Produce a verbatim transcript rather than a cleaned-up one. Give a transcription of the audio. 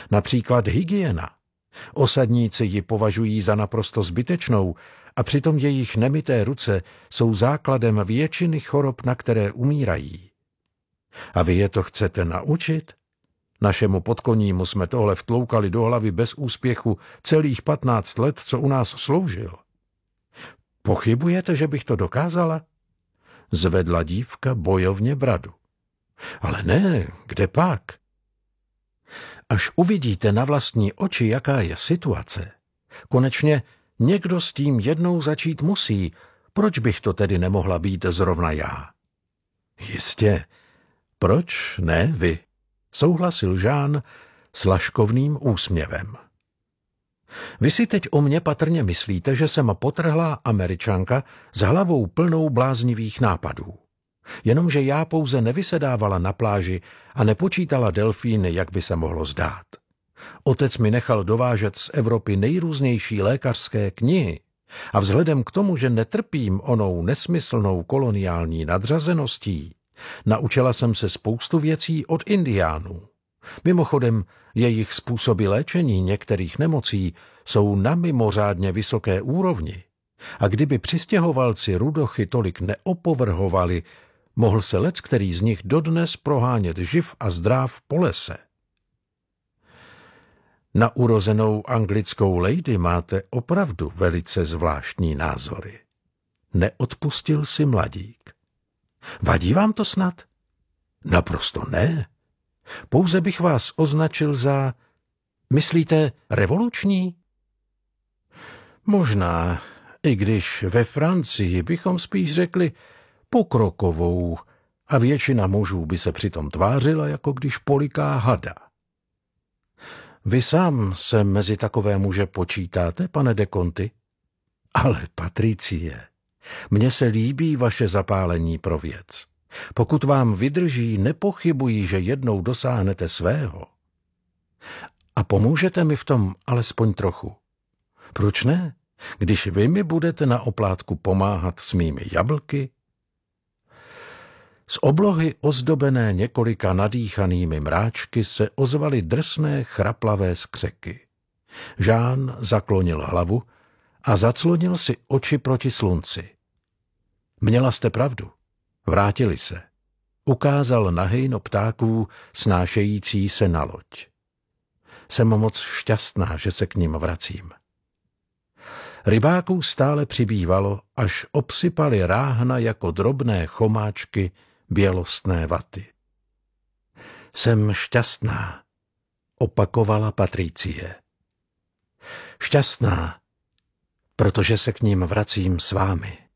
Například hygiena. Osadníci ji považují za naprosto zbytečnou a přitom jejich nemyté ruce jsou základem většiny chorob, na které umírají. A vy je to chcete naučit? Našemu podkonímu jsme tohle vtloukali do hlavy bez úspěchu celých patnáct let, co u nás sloužil. Pochybujete, že bych to dokázala? Zvedla dívka bojovně bradu. Ale ne, kde pak? Až uvidíte na vlastní oči, jaká je situace. Konečně někdo s tím jednou začít musí. Proč bych to tedy nemohla být zrovna já? Jistě. Proč ne vy? Souhlasil Jean s laškovným úsměvem. Vy si teď o mně patrně myslíte, že jsem potrhlá Američanka s hlavou plnou bláznivých nápadů. Jenomže já pouze nevysedávala na pláži a nepočítala delfíny, jak by se mohlo zdát. Otec mi nechal dovážet z Evropy nejrůznější lékařské knihy a vzhledem k tomu, že netrpím onou nesmyslnou koloniální nadřazeností, naučila jsem se spoustu věcí od Indiánů. Mimochodem, jejich způsoby léčení některých nemocí jsou na mimořádně vysoké úrovni. A kdyby přistěhovalci rudochy tolik neopovrhovali, mohl se leckterý z nich dodnes prohánět živ a zdráv po lese. Na urozenou anglickou lady máte opravdu velice zvláštní názory. Neodpustil si mladík. Vadí vám to snad? Naprosto ne. Pouze bych vás označil za, myslíte, revoluční? Možná, i když ve Francii bychom spíš řekli pokrokovou a většina mužů by se přitom tvářila, jako když poliká hada. Vy sám se mezi takové muže počítáte, pane de Conti? Ale Patricie, mně se líbí vaše zapálení pro věc. Pokud vám vydrží, nepochybuji, že jednou dosáhnete svého. A pomůžete mi v tom alespoň trochu. Proč ne? Když vy mi budete na oplátku pomáhat s mými jablky? Z oblohy ozdobené několika nadýchanými mráčky se ozvaly drsné chraplavé skřeky. Jean zaklonil hlavu a zaclonil si oči proti slunci. Měla jste pravdu. Vrátili se. Ukázal na hejno ptáků snášející se na loď. Jsem moc šťastná, že se k ním vracím. Rybáků stále přibývalo, až obsypali ráhna jako drobné chomáčky bělostné vaty. Jsem šťastná, opakovala Patricie. Šťastná, protože se k ním vracím s vámi.